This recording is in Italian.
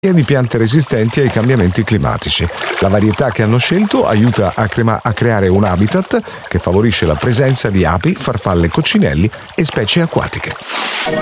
e di piante resistenti ai cambiamenti climatici. La varietà che hanno scelto aiuta a creare un habitat che favorisce la presenza di api, farfalle, coccinelli e specie acquatiche.